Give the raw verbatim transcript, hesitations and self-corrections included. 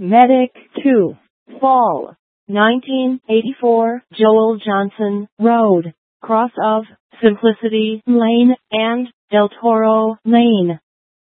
Medic two, Fall, nineteen eighty-four, Joel Johnson Road, cross of Simplicity Lane and Del Toro Lane.